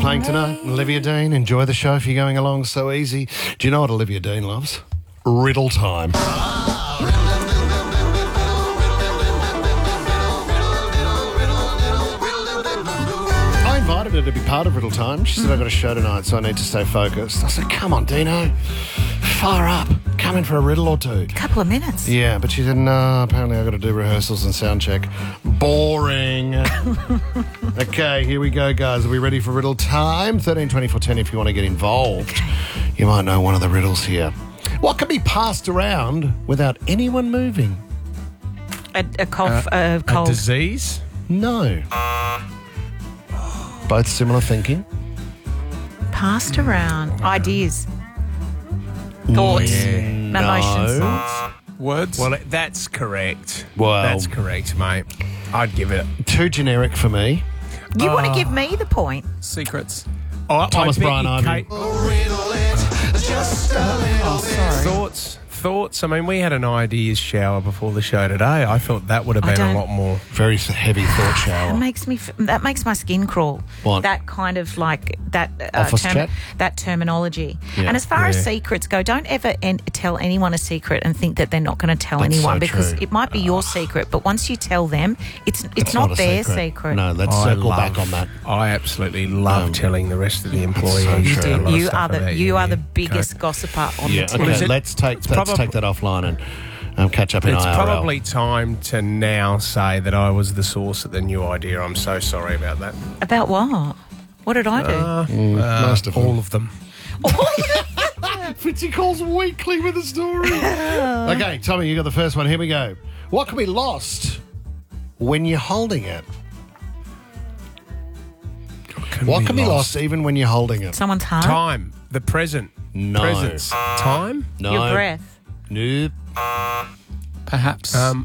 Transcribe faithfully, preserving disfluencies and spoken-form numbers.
playing tonight. Olivia Dean, enjoy the show if you're going along so easy. Do you know what Olivia Dean loves? Riddle time. I invited her to be part of Riddle Time. She said, I've got a show tonight, so I need to stay focused. I said, come on, Dino. Fire up. Come in for a riddle or two. Couple of minutes. Yeah, but she said, no, apparently I've got to do rehearsals and sound check. Boring. Okay, here we go, guys. Are we ready for riddle time? thirteen twenty-four ten if you want to get involved. Okay. You might know one of the riddles here. What can be passed around without anyone moving? A, a cough, a cold. A disease? No. Both similar thinking. Passed around. Ideas. Thoughts. Yeah. Emotions. No. Thoughts. Words? Well, that's correct. Well- That's correct, mate. I'd give it Too generic for me. You want to give me the point? Secrets. Oh, Thomas I bet Bryan you Ivy. Kate- Oh, sorry. Thoughts? Thoughts? I mean, we had an ideas shower before the show today. I thought that would have I been a don't- lot more. Very heavy thought That shower. makes me. f- That makes my skin crawl. What? That kind of like that uh, Office chat? that terminology. Yeah. And as far as Yeah. secrets go, don't ever en- tell anyone a secret and think that they're not going to tell That's anyone so because true. it might be your secret. But once you tell them, it's it's, not, a their secret. No, let's I circle love- back on that. I absolutely love Um, telling the rest of the employees. so You true. a do. lot of You stuff are the about you are the yeah. biggest gossiper on Yeah, the team. okay, is it- let's take let's probab- take that offline and um, catch up in It's I R L. probably time to now say that I was the source of the new idea. I'm so sorry about that. About what? What did I do? Uh, most of them. all of them. Fitzy calls weekly with a story. Okay, Tommy, you got the first one. Here we go. What can be lost when you're holding it? What can be lost even when you're holding it? Someone's heart. Time. The present. No. Presence. Time. No. Your breath. Nope. Perhaps. Um,